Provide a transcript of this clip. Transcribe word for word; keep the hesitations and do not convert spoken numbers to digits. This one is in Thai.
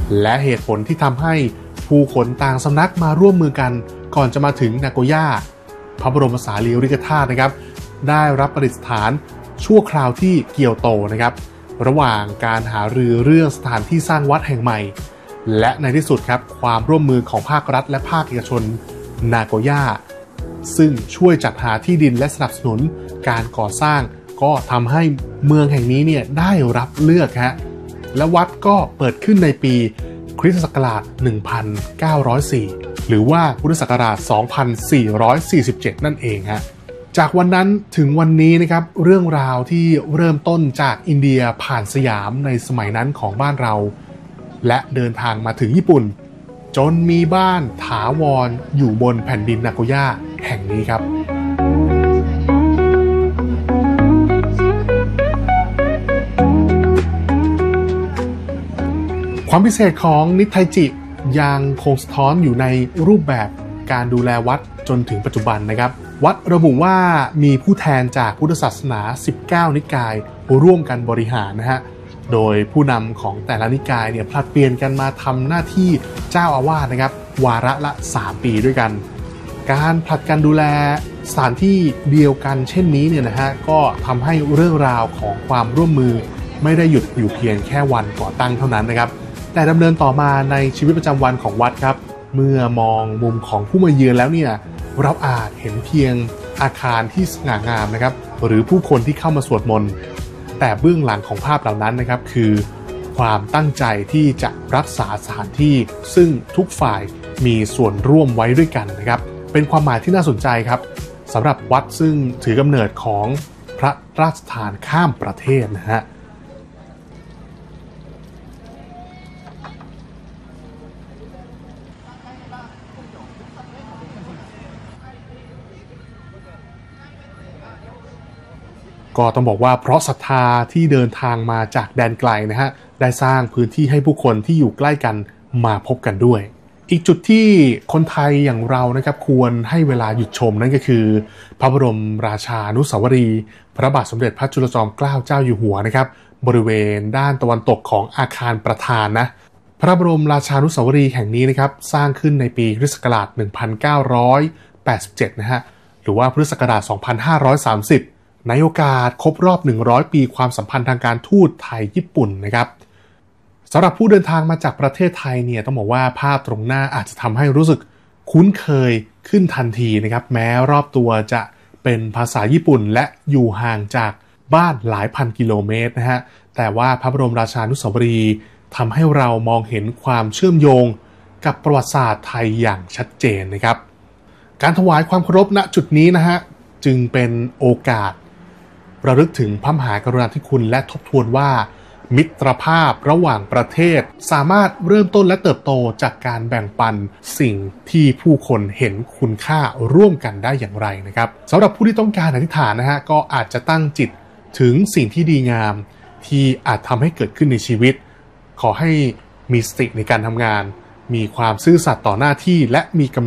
และเหตุผลที่ทำให้ผู้คนต่างสำนักมาร่วมมือกันก่อนจะมาถึงนาโกย่าพระบรมสารีริกธาตุนะครับได้รับประดิษฐานชั่วคราวที่เกียวโตนะครับระหว่างการหารือเรื่องสถานที่สร้างวัดแห่งใหม่และในที่สุดครับความร่วมมือของภาครัฐและภาคเอกชนนาโกย่าซึ่งช่วยจัดหาที่ดินและสนับสนุนการก่อสร้างก็ทำให้เมืองแห่งนี้เนี่ยได้รับเลือกฮะและวัดก็เปิดขึ้นในปีคริสตศักราช หนึ่งพันเก้าร้อยสี่ หรือว่าพุทธศักราช สองพันสี่ร้อยสี่สิบเจ็ด นั่นเองฮะจากวันนั้นถึงวันนี้นะครับเรื่องราวที่เริ่มต้นจากอินเดียผ่านสยามในสมัยนั้นของบ้านเราและเดินทางมาถึงญี่ปุ่นจนมีบ้านถาวรอยู่บนแผ่นดินนาโกย่าแห่งนี้ครับความพิเศษของนิทไทจิยังคงสะท้อนอยู่ในรูปแบบการดูแลวัดจนถึงปัจจุบันนะครับวัดระบุว่ามีผู้แทนจากพุทธศาสนาสิบเก้านิกายร่วมกันบริหารนะฮะโดยผู้นำของแต่ละนิกายเนี่ยผลัดเปลี่ยนกันมาทำหน้าที่เจ้าอาวาสนะครับวาระละสามปีด้วยกันการผลัดกันดูแลสถานที่เดียวกันเช่นนี้เนี่ยนะฮะก็ทำให้เรื่องราวของความร่วมมือไม่ได้หยุดอยู่เพียงแค่วันก่อตั้งเท่านั้นนะครับแต่ดำเนินต่อมาในชีวิตประจำวันของวัดครับเมื่อมองมุมของผู้มาเยือนแล้วเนี่ยเราอาจเห็นเพียงอาคารที่สง่างามนะครับหรือผู้คนที่เข้ามาสวดมนต์แต่เบื้องหลังของภาพเหล่านั้นนะครับคือความตั้งใจที่จะรักษาสถานที่ซึ่งทุกฝ่ายมีส่วนร่วมไว้ด้วยกันนะครับเป็นความหมายที่น่าสนใจครับสำหรับวัดซึ่งถือกำเนิดของพระราชทานข้ามประเทศนะฮะก็ต้องบอกว่าเพราะศรัทธาที่เดินทางมาจากแดนไกลนะฮะได้สร้างพื้นที่ให้ผู้คนที่อยู่ใกล้กันมาพบกันด้วยอีกจุดที่คนไทยอย่างเรานะครับควรให้เวลาหยุดชมนั่นก็คือพระบรมราชานุสาวรีย์พระบาทสมเด็จพระจุลจอมเกล้าเจ้าอยู่หัวนะครับบริเวณด้านตะวันตกของอาคารประธานนะพระบรมราชานุสาวรีย์แห่งนี้นะครับสร้างขึ้นในปีคริสต์ศักราช หนึ่งพันเก้าร้อยแปดสิบเจ็ด นะฮะหรือว่าพุทธศักราช สองพันห้าร้อยสามสิบในโอกาสครบรอบหนึ่งร้อยปีความสัมพันธ์ทางการทูตไทยญี่ปุ่นนะครับสำหรับผู้เดินทางมาจากประเทศไทยเนี่ยต้องบอกว่าภาพตรงหน้าอาจจะทำให้รู้สึกคุ้นเคยขึ้นทันทีนะครับแม้รอบตัวจะเป็นภาษาญี่ปุ่นและอยู่ห่างจากบ้านหลายพันกิโลเมตรนะฮะแต่ว่าพระบรมราชานุสาวรีย์ทำให้เรามองเห็นความเชื่อมโยงกับประวัติศาสตร์ไทยอย่างชัดเจนนะครับการถวายความเคารพณจุดนี้นะฮะจึงเป็นโอกาสระลึกถึงพระมหากรุณาธิคุณและทบทวนว่ามิตรภาพระหว่างประเทศสามารถเริ่มต้นและเติบโตจากการแบ่งปันสิ่งที่ผู้คนเห็นคุณค่าร่วมกันได้อย่างไรนะครับสำหรับผู้ที่ต้องการอธิษฐานนะฮะก็อาจจะตั้งจิตถึงสิ่งที่ดีงามที่อาจทำให้เกิดขึ้นในชีวิตขอให้มีสติในการทำงานมีความซื่อสัตย์ต่อหน้าที่และมีกำ